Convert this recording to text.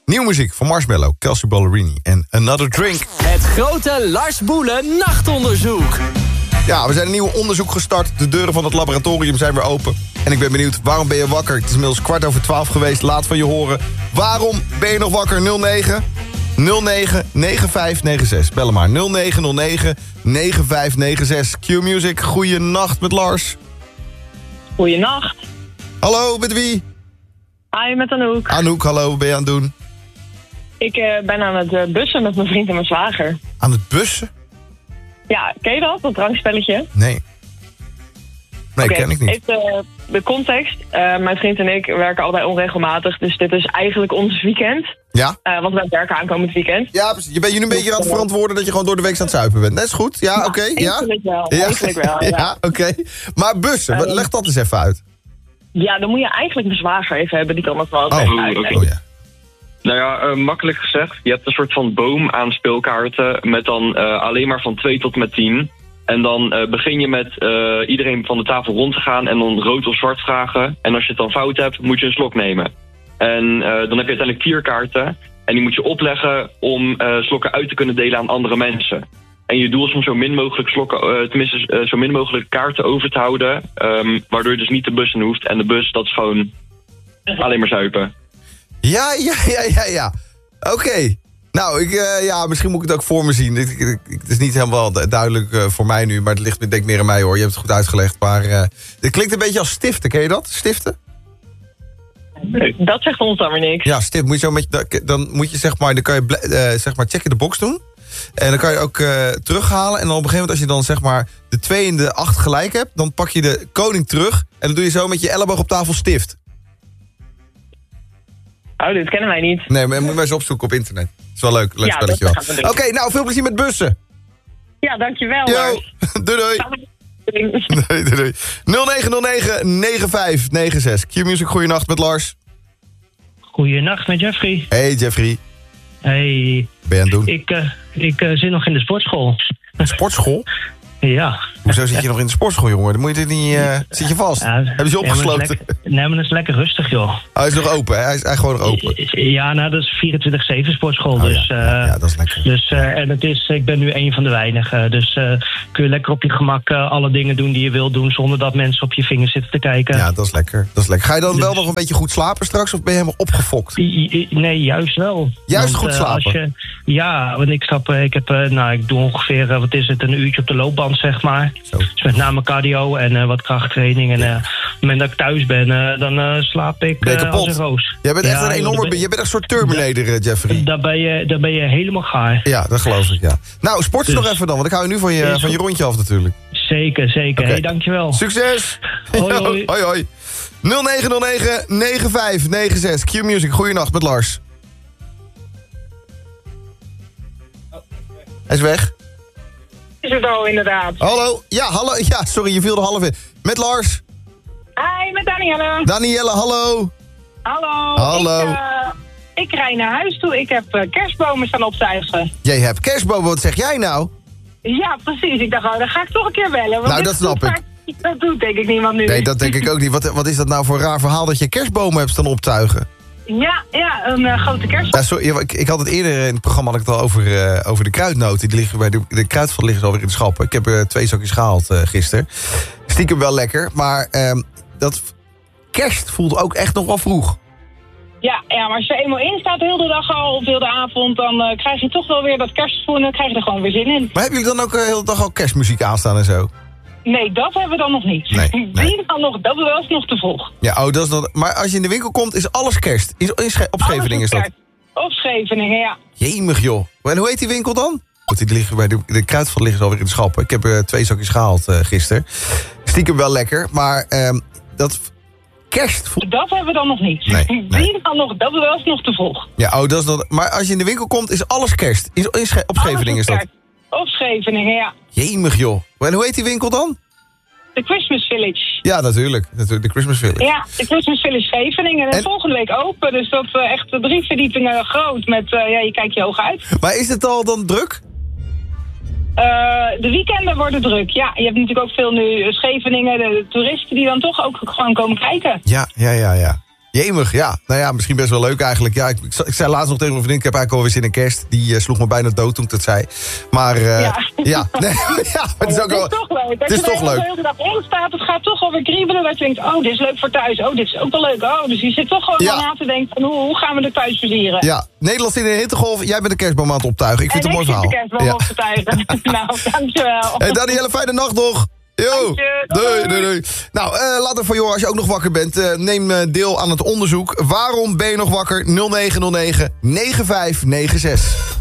Nieuwe muziek van Marshmello, Kelsey Ballerini en Another Drink. Het grote Lars Boelen nachtonderzoek. Ja, we zijn een nieuw onderzoek gestart. De deuren van het laboratorium zijn weer open. En ik ben benieuwd, waarom ben je wakker? Het is inmiddels 12:15 geweest, laat van je horen. Waarom ben je nog wakker? 09 9596. Bel hem maar, 0909 9596. Q-Music, goeienacht met Lars. Goeienacht. Hallo, met wie? Hi, met Anouk. Anouk, hallo, wat ben je aan het doen? Ik ben aan het bussen met mijn vriend en mijn zwager. Aan het bussen? Ja, ken je dat drankspelletje? Nee. Nee, Oké, ken ik niet. Even de context. Mijn vriend en ik werken allebei onregelmatig, dus dit is eigenlijk ons weekend. Ja? Want wij werken aankomend weekend. Ja, precies. Je bent je nu een beetje aan het verantwoorden dat je gewoon door de week aan het zuipen bent. Dat is goed. Ja, oké. Ja? Eigenlijk wel. Ja, Eigenlijk wel, ja. ja oké. Maar bussen, leg dat eens even uit. Ja, dan moet je eigenlijk mijn zwager even hebben, die kan dat wel even uitleggen. Oh ja. Nou ja, makkelijk gezegd. Je hebt een soort van boom aan speelkaarten met dan alleen maar van 2 tot met 10. En dan begin je met iedereen van de tafel rond te gaan en dan rood of zwart vragen. En als je het dan fout hebt, moet je een slok nemen. En dan heb je uiteindelijk 4 kaarten. En die moet je opleggen om slokken uit te kunnen delen aan andere mensen. En je doel is om zo min mogelijk slokken, zo min mogelijk kaarten over te houden. Waardoor je dus niet de bus in hoeft. En de bus, dat is gewoon alleen maar zuipen. Ja. Oké. Nou, misschien moet ik het ook voor me zien. Het is niet helemaal duidelijk voor mij nu, maar het ligt denk ik meer aan mij hoor. Je hebt het goed uitgelegd, maar het klinkt een beetje als stiften. Ken je dat? Stiften? Dat zegt ons dan weer niks. Ja, stift. Moet je zo met, dan moet je zeg maar, dan kan je zeg maar check in de box doen. En dan kan je ook terughalen. En dan op een gegeven moment als je dan zeg maar de 2 en de 8 gelijk hebt, dan pak je de koning terug. En dan doe je zo met je elleboog op tafel stift. Oh, dit kennen wij niet. Nee, maar moet je maar eens opzoeken op internet. Het is wel leuk spelletje wel. Oké, nou, veel plezier met bussen. Ja, dankjewel. Yo, doei. Doei. 0909-9596. Q-Music, goeienacht met Lars. Goeienacht met Jeffrey. Hey Jeffrey. Hey. Ben je aan het doen? Ik zit nog in de sportschool. Sportschool? Ja. Hoezo zit je nog in de sportschool, jongen? Dan moet je dit niet... zit je vast? Hebben ze je opgesloten? Nee, maar dat is lekker rustig, joh. Hij is nog open, hè? Hij is gewoon nog open. Ja, nou, dat is 24/7 sportschool. Dus, ja, dat is lekker. Dus, en ik ben nu een van de weinigen. Dus kun je lekker op je gemak alle dingen doen die je wilt doen, zonder dat mensen op je vingers zitten te kijken. Ja, dat is lekker. Ga je dan wel nog een beetje goed slapen straks, of ben je helemaal opgefokt? Nee, juist wel. Juist goed slapen? Want ik doe ongeveer, een uurtje op de loopband, zeg maar. Zo. Dus met name cardio en wat krachttraining. En op het moment dat ik thuis ben, dan slaap ik als een roos. Jij bent echt een enorme... Je bent echt een soort Terminator, Jeffrey. Dan ben je helemaal gaar. Ja, dat geloof ik, ja. Nou, sport je nog even dan, want ik hou je nu van je rondje af natuurlijk. Zeker. Okay. Hey, dankjewel. Succes! Hoi. Hoi. 0909-9596. Q-Music, goeienacht met Lars. Hij is weg. Is het al, inderdaad. Hallo. Ja, sorry, je viel er half in. Met Lars. Hi, met Danielle. Danielle, hallo. Hallo. Ik rij naar huis toe. Ik heb kerstbomen staan optuigen. Jij hebt kerstbomen, wat zeg jij nou? Ja, precies. Ik dacht, dan ga ik toch een keer bellen. Want nou, dat snap ik. Dat doet denk ik niemand nu. Nee, dat denk ik ook niet. Wat is dat nou voor een raar verhaal dat je kerstbomen hebt staan optuigen? Ja, een grote kerstboom. Ja, sorry, ik had het eerder in het programma had ik het al over de kruidnoten. Die liggen bij de kruidvat liggen alweer in de schappen. Ik heb 2 zakjes gehaald gisteren. Stiekem wel lekker, maar dat kerst voelt ook echt nog wel vroeg. Ja, maar als je er eenmaal in staat heel de dag al of heel de avond, dan krijg je toch wel weer dat kerstgevoel en dan krijg je er gewoon weer zin in. Maar hebben jullie dan ook de hele dag al kerstmuziek aanstaan en zo? Nee, dat hebben we dan nog niet. Nee. Dat is nog te vroeg. Ja, dat is nog. Maar als je in de winkel komt, is alles kerst. Op Scheveningen is dat? Op Scheveningen, ja. Jemig joh. En hoe heet die winkel dan? Die liggen bij de kruidvat liggen alweer in de schappen. Ik heb 2 zakjes gehaald gisteren. Stiekem wel lekker, maar dat kerst... Dat hebben we dan nog niet. Nee. Dat is nog te vroeg. Ja, dat is nog. Maar als je in de winkel komt, is alles kerst. Op Scheveningen is dat? Op Scheveningen, ja. Jemig joh. En hoe heet die winkel dan? De Christmas Village. Ja, natuurlijk. De Christmas Village. Ja, de Christmas Village Scheveningen. En volgende week open. Dus dat echt 3 verdiepingen groot. Met, je kijkt je hoog uit. Maar is het al dan druk? De weekenden worden druk. Ja, je hebt natuurlijk ook veel nu Scheveningen. De toeristen die dan toch ook gewoon komen kijken. Ja. Jemig, ja. Nou ja, misschien best wel leuk eigenlijk. Ja, ik zei laatst nog tegen mijn vriendin, ik heb eigenlijk alweer zin in kerst. Die sloeg me bijna dood toen ik dat zei. Maar ja, nee, ja, het is ook wel... Het is toch leuk. Het is toch leuk. Als je de hele dag instaat, het gaat toch alweer kriebelen. Dat je denkt, oh, dit is leuk voor thuis. Oh, dit is ook wel leuk. Oh, dus je zit toch gewoon na te denken van hoe gaan we er thuis vieren. Ja, Nederland in de hittegolf. Jij bent de kerstboom aan het optuigen. Ik vind het een mooi verhaal. Ik zit de kerstboom op te tuigen. Nou, dankjewel. Hey Danielle, fijne nacht nog. Yo. Doei. Nou, laat even van joh, als je ook nog wakker bent, neem deel aan het onderzoek. Waarom ben je nog wakker? 0909 9596.